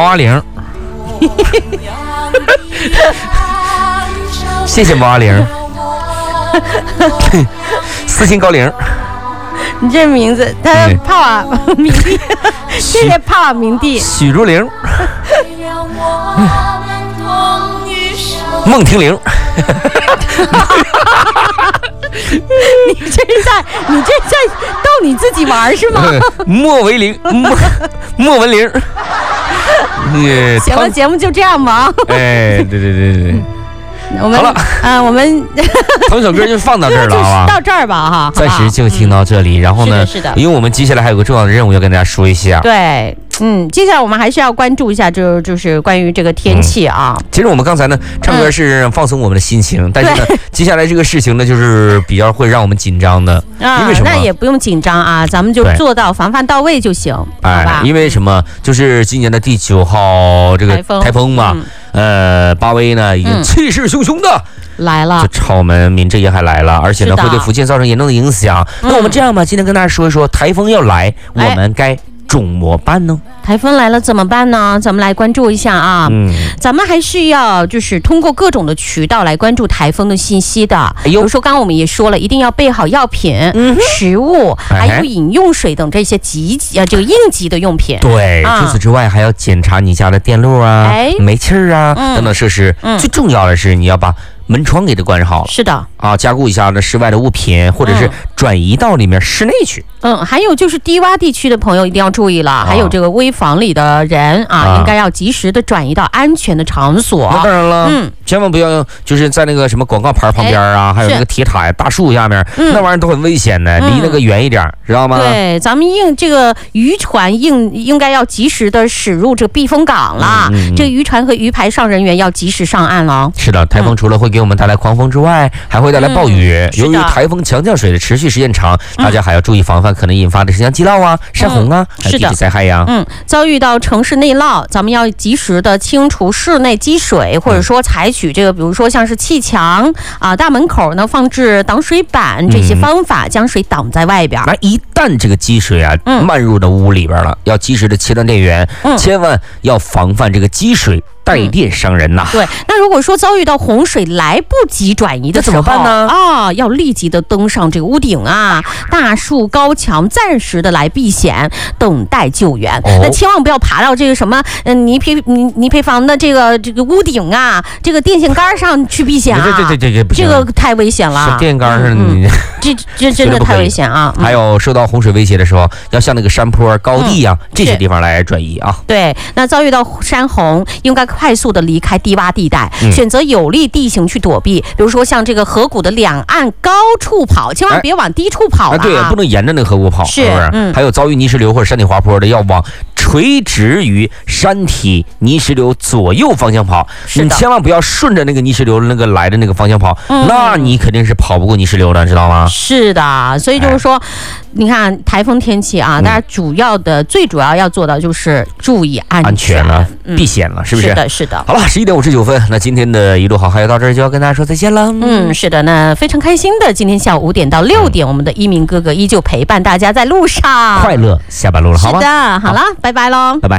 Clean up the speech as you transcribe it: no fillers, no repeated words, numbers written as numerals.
阿玲。谢谢毛阿玲。私信高玲。 你这名字，他帕瓦明帝，谢谢帕瓦明帝。 许茹玲。孟婷玲。 你这在逗你自己玩是吗？ 莫维玲，莫文玲。 行了，节目就这样吧。 哎，对。 我们好了，我们同一首歌就放到这儿了，好吧？ 到这儿吧，哈。 暂时就听到这里，然后呢？ 是的， 因为我们接下来还有个重要的任务要跟大家说一下。 对，接下来我们还是要关注一下，就是关于这个天气啊。 其实我们刚才呢唱歌是放松我们的心情，但是呢，接下来这个事情呢，就是比较会让我们紧张的。因为什么？ 那也不用紧张啊，咱们就做到防范到位就行，好吧？ 因为什么？就是今年的第9号这个台风嘛。巴威呢已经气势汹汹的来了， 就朝我们闽浙沿海来了，而且呢会对福建造成严重的影响。那我们这样吧，今天跟大家说一说台风要来，我们该怎么办呢？ 台风来了怎么办呢？咱们来关注一下啊。咱们还是要就是通过各种的渠道来关注台风的信息的。比如说刚刚我们也说了，一定要备好药品、食物，还有饮用水等这些这个应急的用品。 对，除此之外还要检查你家的电路啊、煤气啊等等设施。最重要的是你要把门窗给它关好了。是的啊，加固一下这室外的物品，或者是转移到里面室内去。 还有就是低洼地区的朋友一定要注意了，还有这个危房里的人啊，应该要及时的转移到安全的场所。 那当然了，千万不要就是在那个什么广告牌旁边啊，还有那个铁塔、大树下面，那玩意儿都很危险的，离那个远一点，知道吗？ 对，咱们这个渔船应该要及时的驶入这个避风港了，这个渔船和渔排上人员要及时上岸了。 是的，台风除了会给我们带来狂风之外，还会带来暴雨。由于台风强降水的持续时间长，大家还要注意防范可能引发的像积涝啊、山洪啊，还有地质灾害呀。 遭遇到城市内涝，咱们要及时的清除室内积水，或者说采取这个，比如说像是砌墙啊、大门口呢放置挡水板这些方法，将水挡在外边。 那一旦这个积水啊漫入到屋里边了，要及时的切断电源，千万要防范这个积水带电伤人呐。 对，那如果说遭遇到洪水来不及转移的时候， 怎么办呢？ 要立即的登上这个屋顶啊、大树、高墙，暂时的来避险，等待救援。那千万不要爬到这个什么泥坯房的这个屋顶啊、这个电线杆上去避险啊。这个太危险了。 电线杆上， 这真的太危险啊！ 还有受到洪水威胁的时候，要向那个山坡、高地啊这些地方来转移啊。 对，那遭遇到山洪，应该快速的离开低洼地带，选择有利地形去躲避。比如说像这个河谷的两岸高处跑，千万别往低处跑了。 对，不能沿着那个河谷跑，是不是？还有遭遇泥石流或者山体滑坡的，要往垂直于山体泥石流左右方向跑。你千万不要顺着那个泥石流那个来的那个方向跑，那你肯定是跑不过泥石流的，知道吗？ 是的，所以就是说，你看台风天气啊，大家最主要要做到就是注意安全了，避险了，是不是？ 是的。 好了，11点59分，那今天的一路好还有到这儿就要跟大家说再见了。 是的，那非常开心的，今天下午5点到6点，我们的一鸣哥哥依旧陪伴大家在路上， 快乐下班路了，好吗？ 是的，好了，拜拜喽， 拜拜。